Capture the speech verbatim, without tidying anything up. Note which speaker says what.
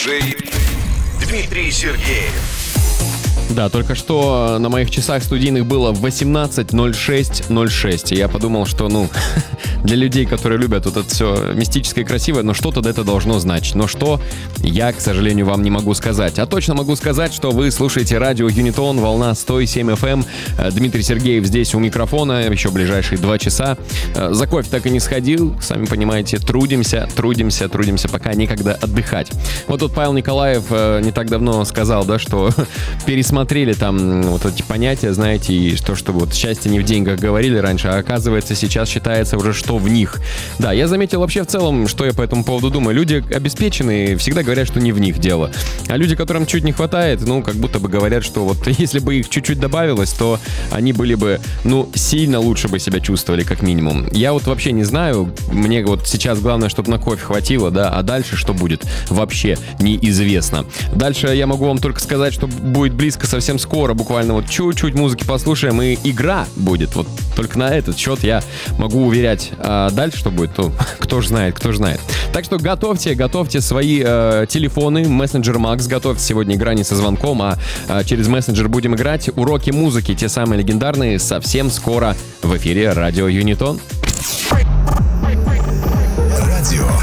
Speaker 1: Диджей Дмитрий Сергеев.
Speaker 2: Да, только что на моих часах студийных было восемнадцать ноль шесть ноль шесть. И я подумал, что, ну, для людей, которые любят вот это все мистическое и красивое, но что-то это должно значить. Но что, я, к сожалению, вам не могу сказать. А точно могу сказать, что вы слушаете радио Юнитон, волна сто семь эф эм. Дмитрий Сергеев здесь у микрофона, еще ближайшие два часа. За кофе так и не сходил, сами понимаете, трудимся, трудимся, трудимся, пока некогда отдыхать. Вот тут Павел Николаев не так давно сказал, да, что пересмотрел Смотрели там вот эти понятия, знаете, и то, что вот счастье не в деньгах говорили раньше, а оказывается сейчас считается уже, что в них. Да, я заметил вообще в целом, что я по этому поводу думаю. Люди обеспеченные всегда говорят, что не в них дело. А люди, которым чуть не хватает, ну, как будто бы говорят, что вот если бы их чуть-чуть добавилось, то они были бы, ну, сильно лучше бы себя чувствовали, как минимум. Я вот вообще не знаю, мне вот сейчас главное, чтобы на кофе хватило, да, а дальше что будет, вообще неизвестно. Дальше я могу вам только сказать, что будет близко совсем скоро, буквально вот чуть-чуть музыки послушаем, и игра будет. Вот только на этот счет я могу уверять. А дальше что будет, то кто ж знает, кто ж знает. Так что готовьте, готовьте свои э, телефоны, мессенджер Макс, готовьте сегодня игра не со звонком, а, а через мессенджер будем играть. Уроки музыки, те самые легендарные, совсем скоро в эфире радио Юнитон.
Speaker 1: Радио